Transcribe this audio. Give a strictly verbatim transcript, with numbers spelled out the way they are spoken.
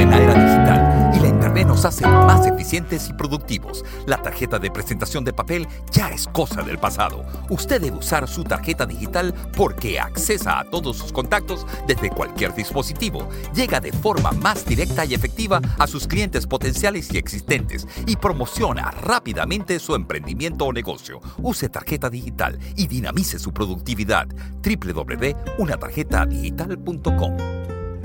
en la era digital y la Internet nos hace más eficientes y productivos. La tarjeta de presentación de papel ya es cosa del pasado. Usted debe usar su tarjeta digital porque accesa a todos sus contactos desde cualquier dispositivo. Llega de forma más directa y efectiva a sus clientes potenciales y existentes y promociona rápidamente su emprendimiento o negocio. Use tarjeta digital y dinamice su productividad. doble u doble u doble u punto una tarjeta digital punto com